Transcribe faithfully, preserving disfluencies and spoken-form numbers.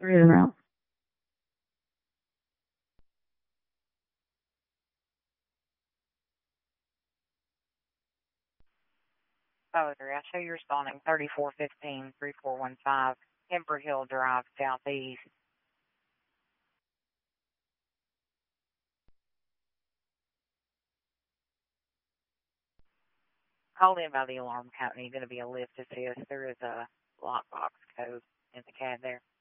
Reading route. Oh, three. I show you responding thirty-four fifteen, three four one five, Hemper Hill Drive, Southeast. Called in by the alarm company. Going to be a lift assist. There is a lockbox code in the C A D there.